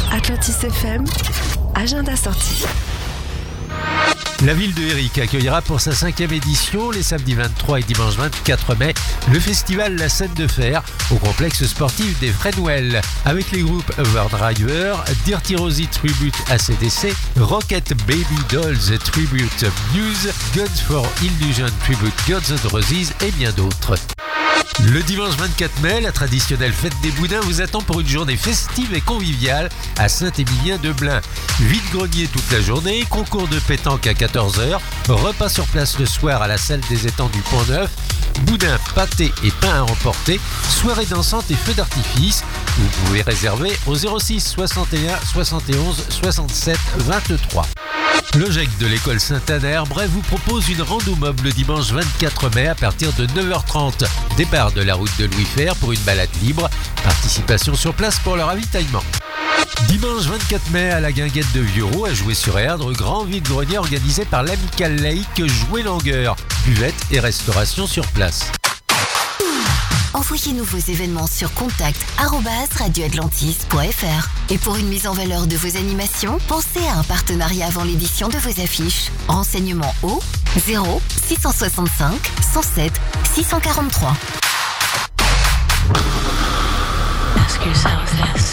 Atlantis FM, agenda sorti. La ville de Éric accueillera pour sa 5e édition, les samedis 23 et dimanche 24 mai, le festival La Scène de Fer au complexe sportif des Fresnouel, avec les groupes Overdriver, Dirty Rosie Tribute AC/DC, Rocket Baby Dolls Tribute Muse, Guns for Illusion Tribute Guns N' Roses et bien d'autres. Le dimanche 24 mai, la traditionnelle fête des Boudins vous attend pour une journée festive et conviviale à Saint-Émilien-de-Blain. Vide-grenier toute la journée, concours de pétanque à 14h, repas sur place le soir à la salle des étangs du Pont-Neuf, boudin, pâté et pain à emporter, soirée dansante et feux d'artifice. Vous pouvez réserver au 06 61 71 67 23. Le GEC de l'école Saint-Anne-Herbray vous propose une rando mob le dimanche 24 mai à partir de 9h30. Départ de la route de Louis Fer pour une balade libre. Participation sur place pour le ravitaillement. Dimanche 24 mai à la Guinguette de Vieuxroux à Jouer-sur-Erdre, grand vide-grenier organisé par l'Amicale laïque Jouer Langueur. Buvette et restauration sur place. Envoyez-nous vos événements sur contact@radioatlantis.fr. Et pour une mise en valeur de vos animations, pensez à un partenariat avant l'édition de vos affiches. Renseignements au 0 665 107 643.